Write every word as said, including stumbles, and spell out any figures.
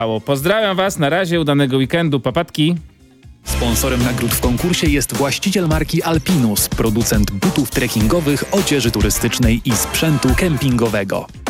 Pozdrawiam was, na razie, udanego weekendu, papatki. Sponsorem nagród w konkursie jest właściciel marki Alpinus, producent butów trekkingowych, odzieży turystycznej i sprzętu kempingowego.